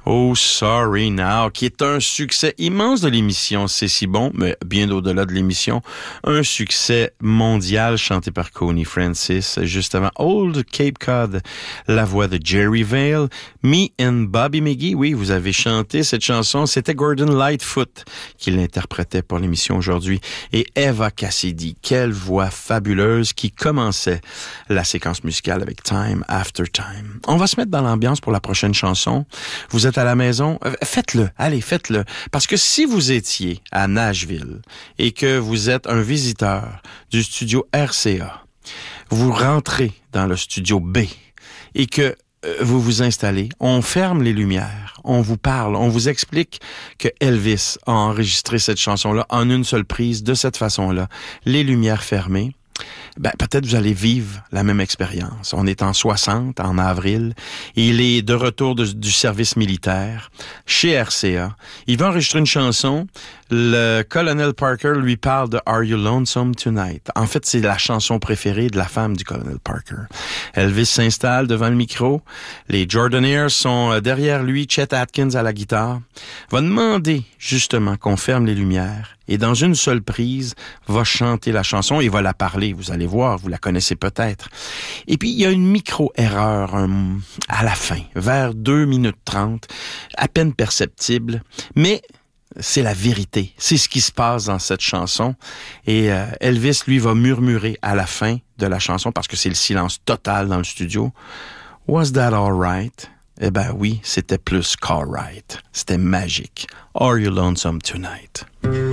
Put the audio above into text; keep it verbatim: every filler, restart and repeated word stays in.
Oh, Sorry Now, qui est un succès immense de l'émission C'est si bon, mais bien au-delà de l'émission, un succès mondial chanté par Connie Francis, juste avant Old Cape Cod, la voix de Jerry Vale, Me and Bobby McGee. Oui, vous avez chanté cette chanson, c'était Gordon Lightfoot qui l'interprétait pour l'émission aujourd'hui, et Eva Cassidy, quelle voix fabuleuse qui commençait la séquence musicale avec Time After Time. On va se mettre dans l'ambiance pour la prochaine chanson. Vous êtes à la maison, faites-le, allez, faites-le. Parce que si vous étiez à Nashville et que vous êtes un visiteur du studio R C A, vous rentrez dans le studio B et que euh, vous vous installez, on ferme les lumières, on vous parle, on vous explique que Elvis a enregistré cette chanson-là en une seule prise, de cette façon-là, les lumières fermées. Ben, peut-être vous allez vivre la même expérience. On est en soixante, en avril. Il est de retour de, du service militaire chez R C A. Il va enregistrer une chanson. Le colonel Parker lui parle de Are You Lonesome Tonight? En fait, c'est la chanson préférée de la femme du colonel Parker. Elvis s'installe devant le micro. Les Jordanaires sont derrière lui. Chet Atkins à la guitare. Va demander justement qu'on ferme les lumières. Et dans une seule prise, va chanter la chanson et va la parler. Vous allez voir, vous la connaissez peut-être. Et puis, il y a une micro-erreur un, à la fin, vers deux minutes trente, à peine perceptible, mais c'est la vérité. C'est ce qui se passe dans cette chanson. Et euh, Elvis, lui, va murmurer à la fin de la chanson, parce que c'est le silence total dans le studio. « Was that all right? » Eh ben oui, c'était plus qu'all right. C'était magique. « Are you lonesome tonight? »